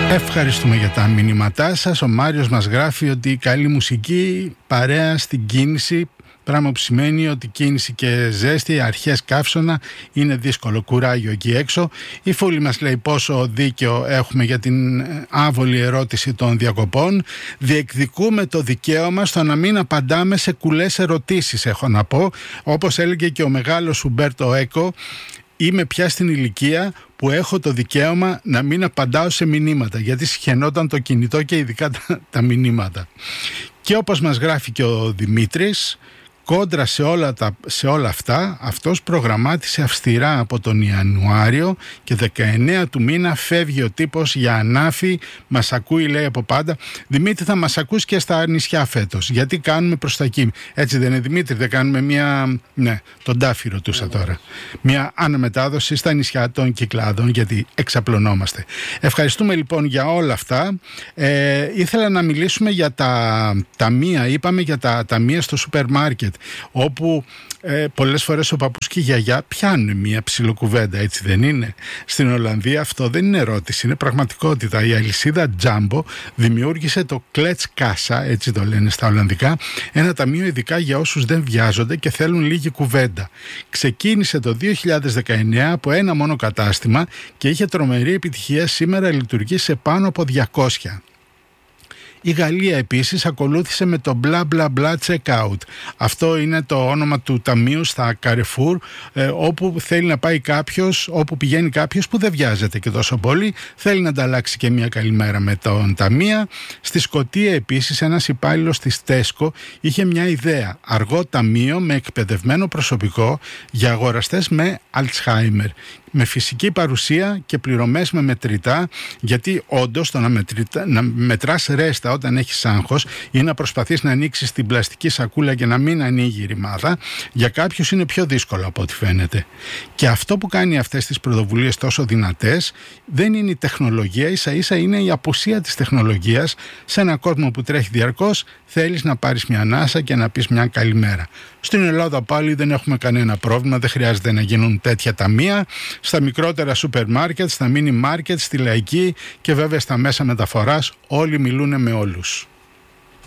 Ευχαριστούμε για τα μηνύματά σας. Ο Μάριος μας γράφει ότι η καλή μουσική παρέα στην κίνηση, πράγμα που σημαίνει ότι κίνηση και ζέστη, αρχές καύσωνα, είναι δύσκολο κουράγιο εκεί έξω. Η Φούλη μας λέει πόσο δίκαιο έχουμε για την άβολη ερώτηση των διακοπών. Διεκδικούμε το δικαίωμα στο να μην απαντάμε σε κουλές ερωτήσεις, έχω να πω. Όπως έλεγε και ο μεγάλος Ουμπέρτο Έκο, είμαι πια στην ηλικία που έχω το δικαίωμα να μην απαντάω σε μηνύματα, γιατί συχαινόταν το κινητό και ειδικά τα μηνύματα. Και όπως μας γράφει και ο Δημήτρης, κόντρα σε όλα αυτά, αυτός προγραμμάτισε αυστηρά από τον Ιανουάριο και 19 του μήνα φεύγει ο τύπος για ανάφη, μας ακούει λέει από πάντα. Δημήτρη, θα μας ακούς και στα νησιά φέτος, γιατί κάνουμε προς τα εκεί. Έτσι δεν είναι, Δημήτρη, δεν κάνουμε μια, ναι, τον Τάφη ρωτούσα τώρα, μια αναμετάδοση στα νησιά των Κυκλάδων, γιατί εξαπλωνόμαστε. Ευχαριστούμε λοιπόν για όλα αυτά. Ήθελα να μιλήσουμε για τα ταμεία, είπαμε για τα ταμεία στο σούπερ μάρκετ, όπου πολλές φορές ο παππούς και η γιαγιά πιάνουν μια ψιλοκουβέντα, έτσι δεν είναι? Στην Ολλανδία αυτό δεν είναι ερώτηση, είναι πραγματικότητα. Η αλυσίδα Jumbo δημιούργησε το Klets Kassa, έτσι το λένε στα Ολλανδικά, ένα ταμείο ειδικά για όσους δεν βιάζονται και θέλουν λίγη κουβέντα. Ξεκίνησε το 2019 από ένα μόνο κατάστημα και είχε τρομερή επιτυχία. Σήμερα λειτουργεί σε πάνω από 200. Η Γαλλία επίσης ακολούθησε με το bla bla bla checkout. Αυτό είναι το όνομα του ταμείου στα Carrefour, όπου θέλει να πάει κάποιος, όπου πηγαίνει κάποιος που δεν βιάζεται και τόσο πολύ, θέλει να ανταλλάξει και μια καλημέρα με τον ταμεία. Στη Σκωτία επίσης ένας υπάλληλος της Tesco είχε μια ιδέα, αργό ταμείο με εκπαιδευμένο προσωπικό για αγοραστές με Alzheimer, με φυσική παρουσία και πληρωμές με μετρητά, γιατί όντως το να μετράς ρέστα όταν έχεις άγχος ή να προσπαθείς να ανοίξεις την πλαστική σακούλα και να μην ανοίγει η ρημάδα, για κάποιους είναι πιο δύσκολο από ό,τι φαίνεται. Και αυτό που κάνει αυτές τις πρωτοβουλίες τόσο δυνατές δεν είναι η τεχνολογία, ίσα ίσα είναι η απουσία της τεχνολογίας. Σε έναν κόσμο που τρέχει διαρκώς θέλεις να πάρεις μια ανάσα και να πεις μια καλημέρα. Στην Ελλάδα πάλι δεν έχουμε κανένα πρόβλημα, δεν χρειάζεται να γίνουν τέτοια ταμεία. Στα μικρότερα σούπερ μάρκετ, στα μίνι μάρκετ, στη λαϊκή και βέβαια στα μέσα μεταφοράς όλοι μιλούν με όλους.